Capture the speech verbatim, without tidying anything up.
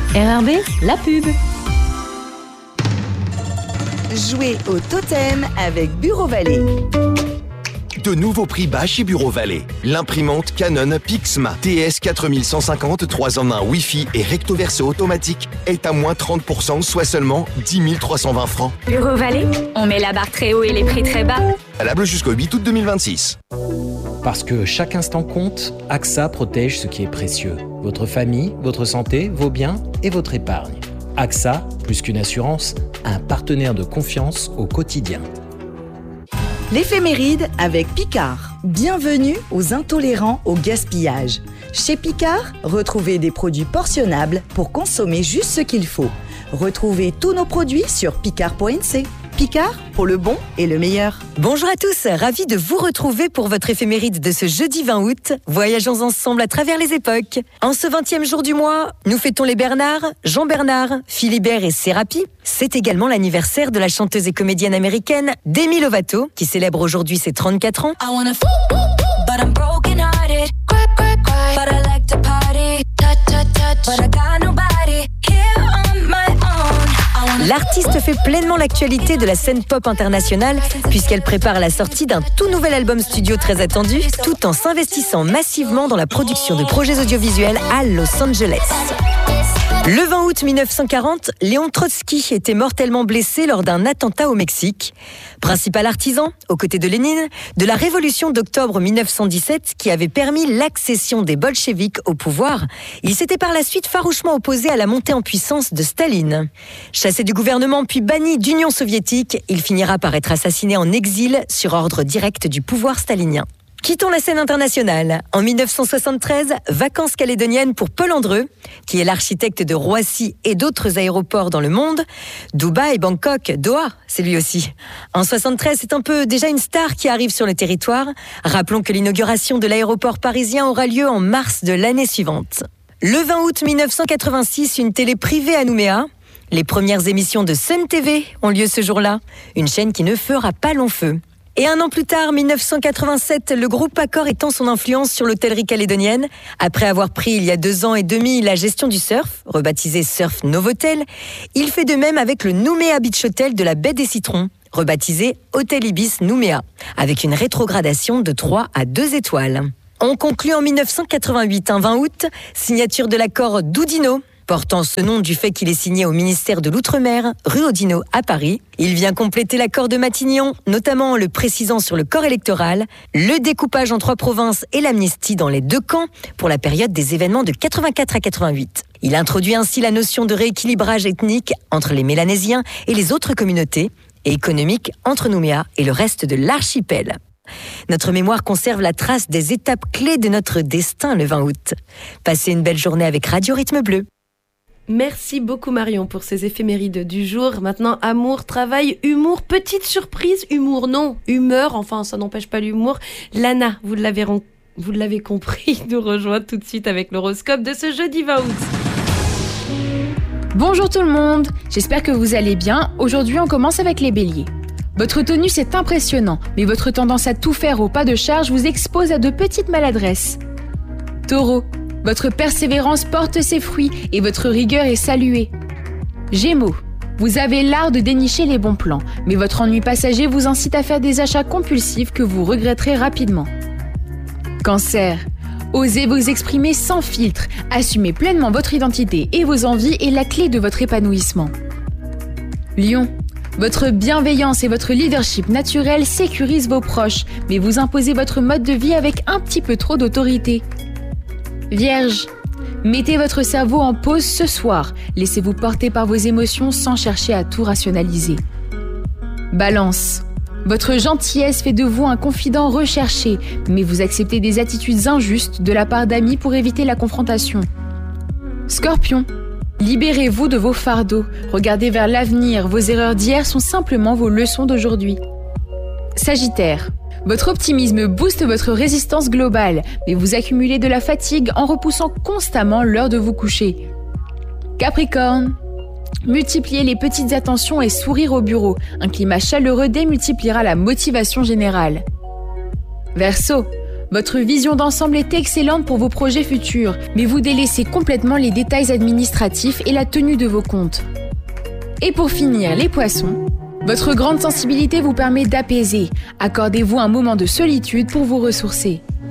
R R B, la pub. Jouez au totem avec Bureau Vallée. De nouveaux prix bas chez Bureau Vallée. L'imprimante Canon Pixma T S quatre mille cent cinquante trois en un Wi-Fi et recto verso automatique est à moins trente pour cent, soit seulement dix mille trois cent vingt francs. Bureau Vallée, on met la barre très haut et les prix très bas. Valable jusqu'au huit août deux mille vingt-six. Parce que chaque instant compte, A X A protège ce qui est précieux. Votre famille, votre santé, vos biens et votre épargne. A X A, plus qu'une assurance, un partenaire de confiance au quotidien. L'éphéméride avec Picard. Bienvenue aux intolérants au gaspillage. Chez Picard, retrouvez des produits portionnables pour consommer juste ce qu'il faut. Retrouvez tous nos produits sur picard point n c. Picard, pour le bon et le meilleur. Bonjour à tous, ravi de vous retrouver pour votre éphéméride de ce jeudi vingt août. Voyageons ensemble à travers les époques. En ce vingtième jour du mois, nous fêtons les Bernard, Jean Bernard, Philibert et Sérapi. C'est également l'anniversaire de la chanteuse et comédienne américaine Demi Lovato, qui célèbre aujourd'hui ses trente-quatre ans. L'artiste fait pleinement l'actualité de la scène pop internationale puisqu'elle prépare la sortie d'un tout nouvel album studio très attendu tout en s'investissant massivement dans la production de projets audiovisuels à Los Angeles. Le vingt août mille neuf cent quarante, Léon Trotsky était mortellement blessé lors d'un attentat au Mexique. Principal artisan, aux côtés de Lénine, de la révolution d'octobre mille neuf cent dix-sept qui avait permis l'accession des bolcheviks au pouvoir, il s'était par la suite farouchement opposé à la montée en puissance de Staline. Chassé du gouvernement puis banni d'Union soviétique, il finira par être assassiné en exil sur ordre direct du pouvoir stalinien. Quittons la scène internationale. En mille neuf cent soixante-treize, vacances calédoniennes pour Paul Andreu, qui est l'architecte de Roissy et d'autres aéroports dans le monde. Dubaï, Bangkok, Doha, c'est lui aussi. En soixante-treize, c'est un peu déjà une star qui arrive sur le territoire. Rappelons que l'inauguration de l'aéroport parisien aura lieu en mars de l'année suivante. Le vingt août mille neuf cent quatre-vingt-six, une télé privée à Nouméa. Les premières émissions de Sun T V ont lieu ce jour-là, une chaîne qui ne fera pas long feu. Et un an plus tard, mille neuf cent quatre-vingt-sept, le groupe Accor étend son influence sur l'hôtellerie calédonienne. Après avoir pris il y a deux ans et demi la gestion du surf, rebaptisé Surf Novotel, il fait de même avec le Nouméa Beach Hotel de la baie des Citrons, rebaptisé Hôtel Ibis Nouméa, avec une rétrogradation de trois à deux étoiles. On conclut en mille neuf cent quatre-vingt-huit, un vingt août, signature de l'accord d'Oudinot, portant ce nom du fait qu'il est signé au ministère de l'Outre-mer, rue Oudinot à Paris. Il vient compléter l'accord de Matignon, notamment en le précisant sur le corps électoral, le découpage en trois provinces et l'amnistie dans les deux camps pour la période des événements de quatre-vingt-quatre à quatre-vingt-huit. Il introduit ainsi la notion de rééquilibrage ethnique entre les Mélanésiens et les autres communautés, et économique entre Nouméa et le reste de l'archipel. Notre mémoire conserve la trace des étapes clés de notre destin le vingt août. Passez une belle journée avec Radio Rythme Bleu. Merci beaucoup Marion pour ces éphémérides du jour. Maintenant, amour, travail, humour, petite surprise, humour non, humeur, enfin ça n'empêche pas l'humour. Lana, vous l'avez, ren- vous l'avez compris, nous rejoint tout de suite avec l'horoscope de ce jeudi vingt août. Bonjour tout le monde, j'espère que vous allez bien. Aujourd'hui on commence avec les béliers. Votre tonus est impressionnant, mais votre tendance à tout faire au pas de charge vous expose à de petites maladresses. Taureau, votre persévérance porte ses fruits et votre rigueur est saluée. Gémeaux, vous avez l'art de dénicher les bons plans, mais votre ennui passager vous incite à faire des achats compulsifs que vous regretterez rapidement. Cancer, osez vous exprimer sans filtre, assumez pleinement votre identité et vos envies est la clé de votre épanouissement. Lion, votre bienveillance et votre leadership naturel sécurisent vos proches, mais vous imposez votre mode de vie avec un petit peu trop d'autorité. Vierge, mettez votre cerveau en pause ce soir. Laissez-vous porter par vos émotions sans chercher à tout rationaliser. Balance, votre gentillesse fait de vous un confident recherché, mais vous acceptez des attitudes injustes de la part d'amis pour éviter la confrontation. Scorpion, libérez-vous de vos fardeaux. Regardez vers l'avenir. Vos erreurs d'hier sont simplement vos leçons d'aujourd'hui. Sagittaire, votre optimisme booste votre résistance globale, mais vous accumulez de la fatigue en repoussant constamment l'heure de vous coucher. Capricorne, multipliez les petites attentions et sourires au bureau. Un climat chaleureux démultipliera la motivation générale. Verseau, Votre vision d'ensemble est excellente pour vos projets futurs, mais vous délaissez complètement les détails administratifs et la tenue de vos comptes. Et pour finir, les poissons, votre grande sensibilité vous permet d'apaiser. Accordez-vous un moment de solitude pour vous ressourcer.